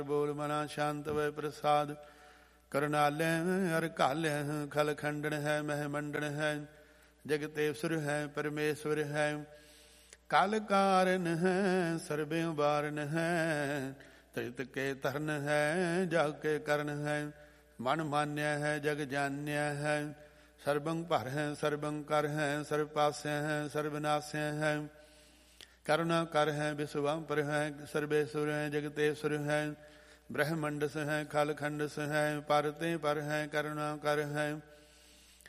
ਬੋਲ ਮਨਾ ਸ਼ਾਂਤ ਵੈ ਪ੍ਰਸਾਦ। ਕਰੁਣਾਲੈ ਹਰਿ ਘਾਲੈ ਖਲ ਖੰਡਨ ਹੈ ਮਹਿ ਮੰਡਨ ਹੈ। ਜਗਤੇਸ਼ਵਰ ਹੈ ਪਰਮੇਸ਼ਵਰ ਹੈ। ਕਲ ਕਾਰਨ ਹੈ ਸਰਬੇ ਉਬਾਰਨ ਹੈ। ਤ੍ਰਿਤ ਕੇ ਧਰਨ ਹੈ ਜਗ ਕੇ ਕਰਨ ਹੈ। ਮਨ ਮਾਨਿਆ ਹੈ ਜਗ ਜਾਣਿਆ ਹੈ। ਸਰਬੰ ਭਰ ਹੈ ਸਰਬੰ ਕਰ ਹੈ। ਸਰਬ ਪਾਸਿਆ ਹੈ ਸਰਬ ਨਾਸਿਆ ਹੈ। ਕਰੁਣਾ ਕਰ ਹੈ ਵਿਸ਼ਵੰਪਰ ਹੈ। ਸਰਬੇਸ਼ਵਰ ਹੈ ਜਗਤੇਸ਼ਵਰ ਹੈ। ਬ੍ਰਹਮੰਡਸ ਹੈ ਖਲ ਖੰਡਸ ਹੈ। ਪਰ ਤੇ ਪਰ ਹੈ ਕਰੁਣਾ ਕਰ ਹੈ।